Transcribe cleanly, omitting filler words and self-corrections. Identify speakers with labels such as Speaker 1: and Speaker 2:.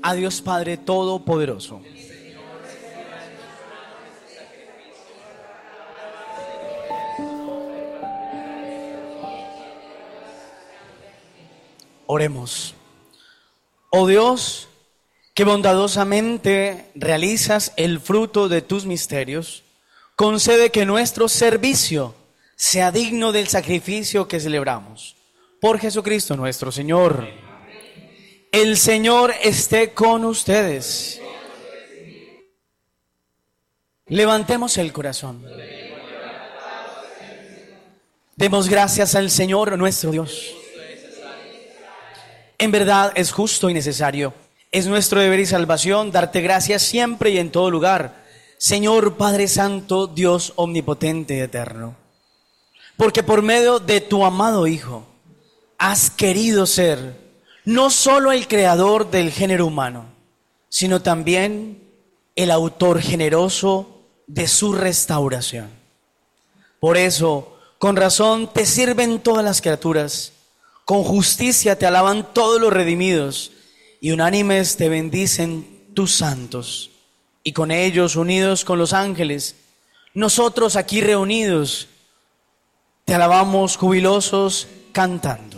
Speaker 1: a Dios Padre Todopoderoso. Oremos. Oh Dios, que bondadosamente realizas el fruto de tus misterios, concede que nuestro servicio sea digno del sacrificio que celebramos. Por Jesucristo nuestro Señor. El Señor esté con ustedes. Levantemos el corazón. Demos gracias al Señor nuestro Dios. En verdad es justo y necesario. Es nuestro deber y salvación darte gracias siempre y en todo lugar, Señor Padre Santo, Dios omnipotente y eterno. Porque por medio de tu amado Hijo has querido ser no solo el creador del género humano, sino también el autor generoso de su restauración. Por eso, con razón te sirven todas las criaturas, con justicia te alaban todos los redimidos, y unánimes te bendicen tus santos. Y con ellos, unidos con los ángeles, nosotros aquí reunidos, te alabamos jubilosos cantando.